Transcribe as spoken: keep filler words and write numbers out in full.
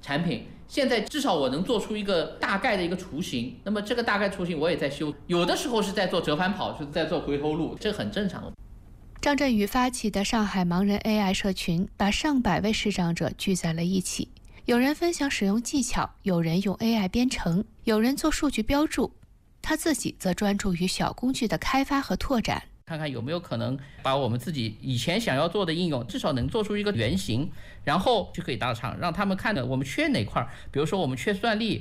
产品，现在至少我能做出一个大概的一个雏形，那么这个大概雏形我也在修，有的时候是在做折返跑，是在做回头路，这很正常。 张振宇发起的上海盲人 A I 社群，把上百位视障者聚在了一起，有人分享使用技巧，有人用 A I 编程，有人做数据标注，他自己则专注于小工具的开发和拓展， 看看有没有可能把我们自己以前想要做的应用至少能做出一个原型，然后就可以大厂让他们看的我们缺哪块，比如说我们缺算力，